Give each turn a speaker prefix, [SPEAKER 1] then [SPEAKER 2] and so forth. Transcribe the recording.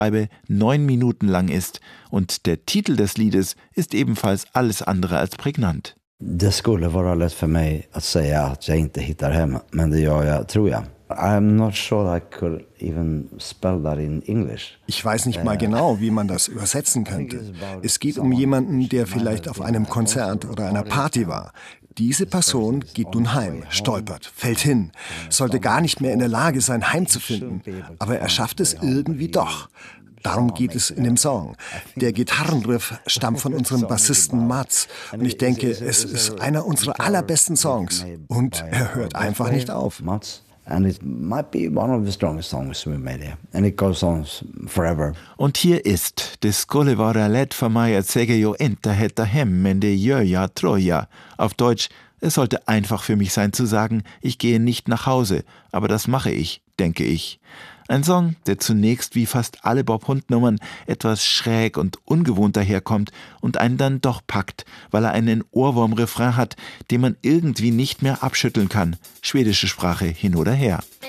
[SPEAKER 1] 9 Minuten lang ist und der Titel des Liedes ist ebenfalls alles andere als prägnant.
[SPEAKER 2] Det skulle vara lätt för mig att säga att jag inte hittar hem, men det gör jag, tror jag. I'm not sure I could even spell that in English.
[SPEAKER 3] Ich weiß nicht mal genau, wie man das übersetzen könnte. Es geht um jemanden, der vielleicht auf einem Konzert oder einer Party war. Diese Person geht nun heim, stolpert, fällt hin, sollte gar nicht mehr in der Lage sein, heimzufinden. Aber er schafft es irgendwie doch. Darum geht es in dem Song. Der Gitarrenriff stammt von unserem Bassisten Mats. Und ich denke, es ist einer unserer allerbesten Songs. Und er hört einfach nicht auf.
[SPEAKER 2] And it might be one of the strongest songs we made here. And it goes on forever.
[SPEAKER 1] Und hier ist Det skulle vara lätt för mig att säga jag inte hittar hem, men det gör jag, tror jag. Auf Deutsch, es sollte einfach für mich sein zu sagen, ich gehe nicht nach Hause, aber das mache ich, denke ich. Ein Song, der zunächst wie fast alle Bob-Hund-Nummern etwas schräg und ungewohnt daherkommt und einen dann doch packt, weil er einen Ohrwurm-Refrain hat, den man irgendwie nicht mehr abschütteln kann. Schwedische Sprache hin oder her.